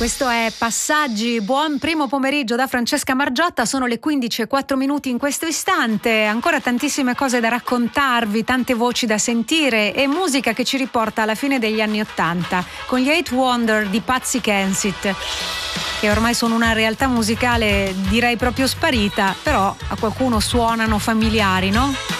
Questo è Passaggi, buon primo pomeriggio da Francesca Margiotta, sono le 15:04 in questo istante, ancora tantissime cose da raccontarvi, tante voci da sentire e musica che ci riporta alla fine degli anni '80 con gli Eight Wonder di Patsy Kensit, che ormai sono una realtà musicale direi proprio sparita, però a qualcuno suonano familiari, no?